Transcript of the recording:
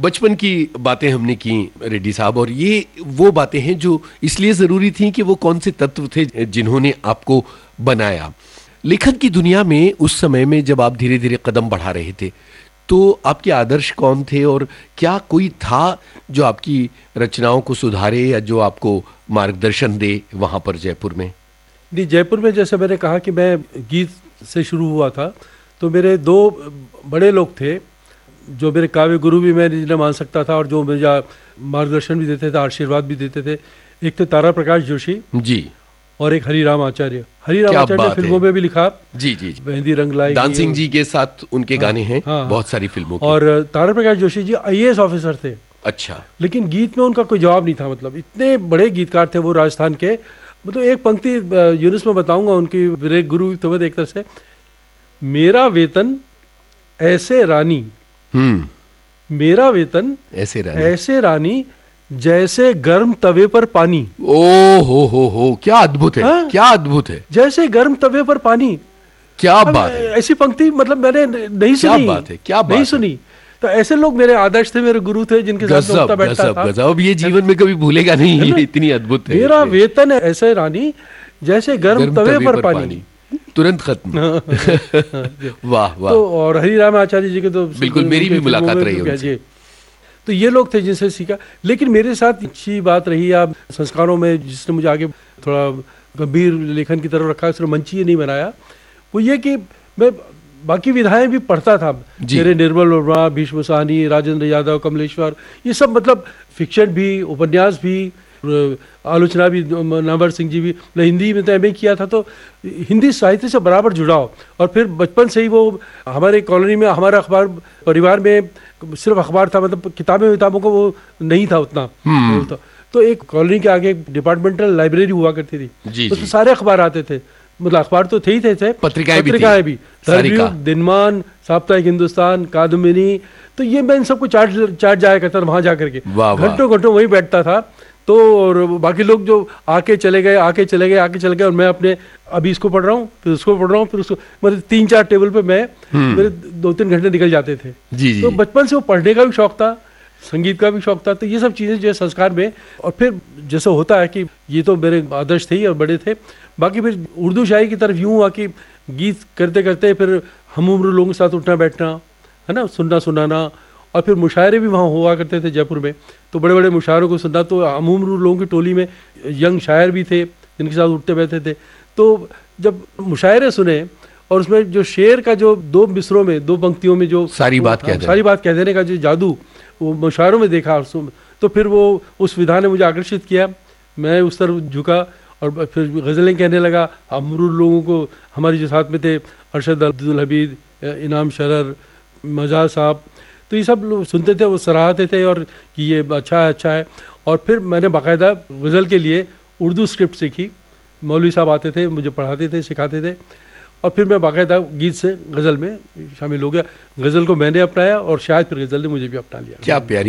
बचपन की बातें हमने की रेड्डी साहब, और ये वो बातें हैं जो इसलिए ज़रूरी थी कि वो कौन से तत्व थे जिन्होंने आपको बनाया। लेखन की दुनिया में उस समय में जब आप धीरे धीरे कदम बढ़ा रहे थे, तो आपके आदर्श कौन थे, और क्या कोई था जो आपकी रचनाओं को सुधारे या जो आपको मार्गदर्शन दे वहाँ पर जयपुर में? नहीं, जयपुर में जैसे मैंने कहा कि मैं गीत से शुरू हुआ था, तो मेरे दो बड़े लोग थे जो मेरे काव्य गुरु भी मैं जिन्हें मान सकता था और जो मुझे मार्गदर्शन भी देते थे, आशीर्वाद भी देते थे। एक तो तारा प्रकाश जोशी जी, और एक हरिराम आचार्य। हरिराम आचार्य ने फिल्मों में भी लिखा जी जी, मेहंदी रंग लाई, डांसिंग जी के साथ उनके गाने हैं बहुत सारी फिल्मों के। और तारा प्रकाश जोशी जी IAS ऑफिसर थे। अच्छा। लेकिन गीत में उनका कोई जवाब नहीं था, मतलब इतने बड़े गीतकार थे वो राजस्थान के। मतलब एक पंक्ति यूनिस में बताऊंगा उनकी, मेरे गुरु तो एक तरह से, मेरा वेतन ऐसे रानी, मेरा वेतन ऐसे रानी जैसे गर्म तवे पर पानी। ओ हो, क्या अद्भुत है, क्या अद्भुत है। जैसे गर्म तवे पर पानी, क्या बात है। ऐसी पंक्ति मतलब मैंने नहीं सुनी। क्या बात है, क्या बात नहीं सुनी। तो ऐसे लोग मेरे आदर्श थे, मेरे गुरु थे, जिनके साथ मैं उठता बैठता था। गजब, ये जीवन में कभी भूलेगा नहीं, ये इतनी अद्भुत है। मेरा वेतन ऐसे रानी जैसे गर्म तवे पर पानी, तुरंत खत्म। वाह वाह। तो और हरिराम आचार्य जी के तो बिल्कुल मेरी भी मुलाकात रही है। तो ये लोग थे जिनसे सीखा। लेकिन मेरे साथ अच्छी बात रही आप संस्कारों में, जिसने मुझे आगे थोड़ा गंभीर लेखन की तरफ रखा, सिर्फ मंची नहीं बनाया, वो ये कि मैं बाकी विधाएं भी पढ़ता था। मेरे निर्मल वर्मा, भीष्म साहनी, राजेंद्र यादव, कमलेश्वर, ये सब मतलब फिक्शन भी, उपन्यास भी, आलोचना भी, नामवर सिंह जी भी। मैं हिंदी में तो MA किया था, तो हिंदी साहित्य से बराबर जुड़ाव। और फिर बचपन से ही वो हमारे कॉलोनी में, हमारा अखबार, परिवार में सिर्फ अखबार था, मतलब किताबों को वो नहीं था उतना। तो एक कॉलोनी के आगे डिपार्टमेंटल लाइब्रेरी हुआ करती थी, उसमें सारे अखबार आते थे। मतलब अखबार तो थे ही थे, पत्रिकाएं भी, दिनमान, साप्ताहिक हिंदुस्तान, कादम्बिनी। तो ये मैं इन सबको चाट जाया करता था वहां जाकर के, घंटों वहीं बैठता था। तो और बाकी लोग जो आके चले गए, और मैं अपने अभी इसको पढ़ रहा हूँ, फिर उसको पढ़ रहा हूँ, फिर उसको, मतलब 3-4 टेबल पे मैं मेरे 2-3 घंटे निकल जाते थे। तो बचपन से वो पढ़ने का भी शौक था, संगीत का भी शौक था। तो ये सब चीज़ें जो है संस्कार में। और फिर जैसे होता है कि ये तो मेरे आदर्श थे ही और बड़े थे। बाकी फिर उर्दू शायरी की तरफ यूँ हुआ कि गीत करते करते फिर हम उम्र लोगों के साथ उठना बैठना, है ना, सुनना सुनाना। और फिर मुशायरे भी वहाँ हुआ करते थे जयपुर में, तो बड़े बड़े मुशायरों को सुनना। तो हम उम्र लोगों की टोली में यंग शायर भी थे जिनके साथ उठते बैठते थे। तो जब मुशायरे सुने और उसमें जो शेर का जो 2 मिसरों में, 2 पंक्तियों में जो सारी बात कह देने का जो जादू वो मुशायरों में देखा, तो फिर वो उस विधा ने मुझे आकर्षित किया। मैं उस तरफ झुका और फिर गज़लें कहने लगा। हम लोगों को, हमारे जो साथ में थे, अरशद अब्दुल हमीद, इनाम शरर, मजाज साहब, तो ये सब लोग सुनते थे, वो सराहते थे और कि ये अच्छा है। और फिर मैंने बाकायदा गज़ल के लिए उर्दू स्क्रिप्ट सीखी। मौलवी साहब आते थे, मुझे पढ़ाते थे, सिखाते थे। और फिर मैं बाकायदा गीत से गज़ल में शामिल हो गया। गज़ल को मैंने अपनाया और शायद फिर गज़ल ने मुझे भी अपना लिया। क्या प्यारी